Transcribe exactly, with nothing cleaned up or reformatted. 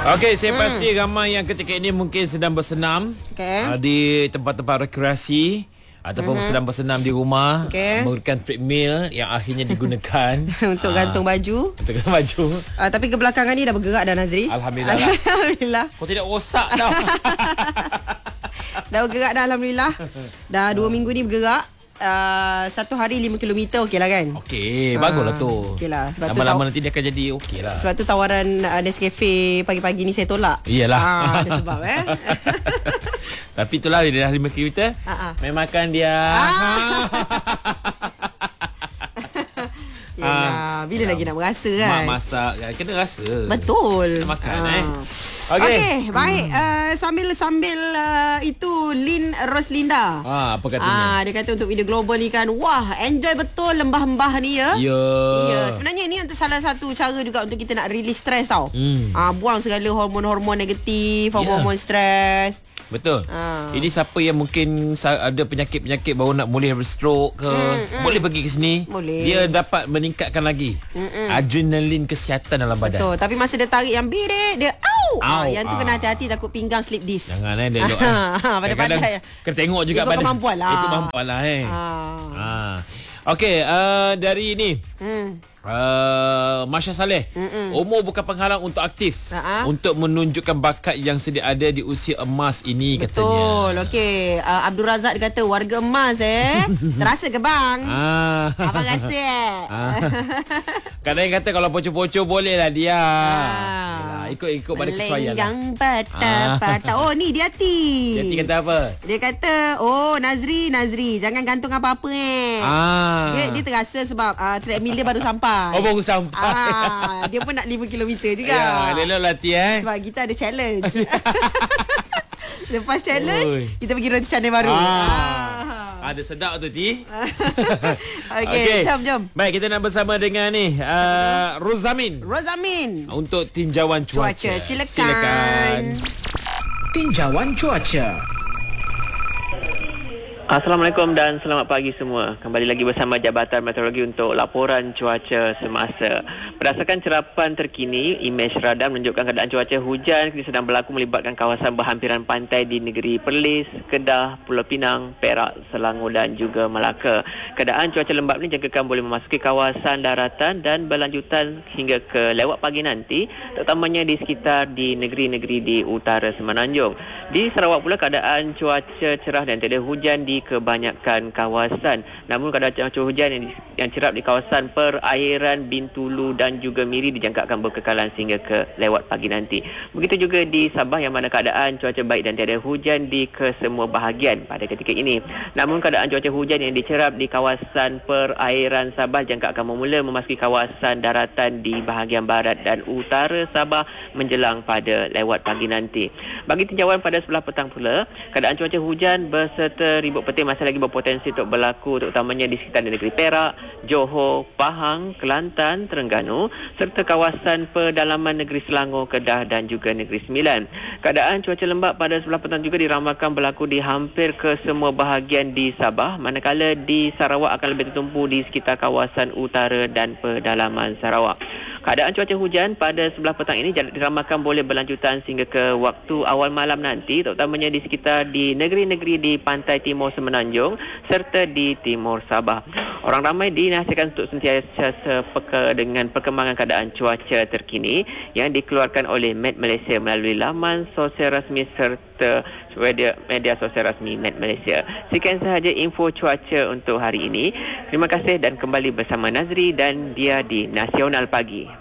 Okey, saya hmm. pasti ramai yang ketika ini mungkin sedang bersenam okay. uh, di tempat-tempat rekreasi ataupun mm-hmm. sedang bersenam di rumah okay. menggunakan treadmill yang akhirnya digunakan untuk uh, gantung baju. Untuk gantung baju. Uh, tapi kebelakangan ni dah bergerak dah, Nazri. Alhamdulillah. Alhamdulillah. Kau tidak rosak dah. Dah bergerak dah, alhamdulillah. Dah dua minggu ni bergerak. Uh, satu hari lima kilometer okey lah kan? Okey, baguslah tu. Okey lah. Lama-lama nanti dia akan jadi okey lah. Sebab tu tawaran uh, Nescafe pagi-pagi ni saya tolak. Iyalah. Ah, ada sebab eh. Tapi itulah dia dah lima kilometer. Uh-uh. Memang kan dia. Ah. Yelah, bila lagi nak merasa kan? Mak masak, kena rasa. Betul. Kena makan uh. eh. Okey, okay, baik. Uh, sambil-sambil uh, itu Lin Roslinda. Ah, apa katanya? Ah, dia kata untuk video global ni kan, wah, enjoy betul lembah-lembah ni ya. Ya. Ya, sebenarnya ni untuk salah satu cara juga untuk kita nak release stres tau. Hmm. Ah, buang segala hormon-hormon negatif, hormon-hormon yeah. stres. Betul. Ah. Ini siapa yang mungkin ada penyakit-penyakit baru nak mula stroke ke, mm, mm. boleh pergi ke sini. Boleh. Dia dapat meningkatkan lagi Mm-mm. adrenalin kesihatan dalam badan. Betul. Tapi masa dia tarik yang birik, dia au. Au. Ah, yang tu ah. kena hati-hati, takut pinggang slip disc. Jangan eh, dia elok. Pandai-pandai. Kena tengok juga badan. Itu kemampuan lah. Itu kemampuan lah eh. Ah. Ah. Okey, uh, dari ini. Hmm. Uh, Masya Saleh, Mm-mm. umur bukan penghalang untuk aktif, uh-huh. untuk menunjukkan bakat yang sedia ada di usia emas ini. Betul. Katanya. Betul. Okey, uh, Abdul Razak dia kata warga emas eh. Terasa ke bang? Ah. Abang rasa eh. Ah. Kadang yang kata kalau pocong-pocong boleh lah dia. Ah. Ikut-ikut pada kesuaian. Melenggang patah-patah. Oh ni dia hati. Dia hati kata apa? Dia kata, oh Nazri, Nazri, jangan gantung apa-apa eh. Ah. Dia, dia terasa sebab uh, treadmill dia baru sampai. Oh baru sampai. Ah, dia pun nak lima kilometer juga. Ya, elok lati eh. Sebab kita ada challenge. Lepas challenge, Oi. kita pergi roti canai baru. Ah. Ah. Ada sedap tu Ti. Okey, okay. jom jom. Baik, kita nak bersama dengan ni uh, Rozamin. Rozamin. Untuk tinjauan cuaca. Cuaca, silakan. Silakan. Tinjauan cuaca. Assalamualaikum dan selamat pagi semua. Kembali lagi bersama Jabatan Meteorologi untuk laporan cuaca semasa. Berdasarkan cerapan terkini, imej radar menunjukkan keadaan cuaca hujan kini sedang berlaku melibatkan kawasan berhampiran pantai di negeri Perlis, Kedah, Pulau Pinang, Perak, Selangor dan juga Melaka. Keadaan cuaca lembap ini dijangkakan boleh memasuki kawasan daratan dan berlanjutan hingga ke lewat pagi nanti, terutamanya di sekitar di negeri-negeri di utara Semenanjung. Di Sarawak pula keadaan cuaca cerah dan tiada hujan di kebanyakan kawasan. Namun keadaan cuaca hujan yang, di, yang cerap di kawasan perairan Bintulu dan juga Miri dijangkakan berkekalan sehingga ke lewat pagi nanti. Begitu juga di Sabah yang mana keadaan cuaca baik dan tiada hujan di kesemua bahagian pada ketika ini. Namun keadaan cuaca hujan yang dicerap di kawasan perairan Sabah dijangkakan memula memasuki kawasan daratan di bahagian barat dan utara Sabah menjelang pada lewat pagi nanti. Bagi tinjauan pada sebelah petang pula, keadaan cuaca hujan berserta ribut petir masih lagi berpotensi untuk berlaku terutamanya di sekitar negeri Perak, Johor, Pahang, Kelantan, Terengganu serta kawasan pedalaman negeri Selangor, Kedah dan juga negeri Sembilan. Keadaan cuaca lembap pada sebelah petang juga diramalkan berlaku di hampir ke semua bahagian di Sabah, manakala di Sarawak akan lebih tertumpu di sekitar kawasan utara dan pedalaman Sarawak. Keadaan cuaca hujan pada sebelah petang ini diramalkan boleh berlanjutan sehingga ke waktu awal malam nanti, terutamanya di sekitar di negeri-negeri di pantai timur Semenanjung serta di timur Sabah. Orang ramai dinasihatkan untuk sentiasa sepeka dengan perkembangan keadaan cuaca terkini yang dikeluarkan oleh Met Malaysia melalui laman sosial rasmi serta media, media sosial rasmi Met Malaysia. Sekian sahaja info cuaca untuk hari ini. Terima kasih dan kembali bersama Nazri dan dia di Nasional Pagi.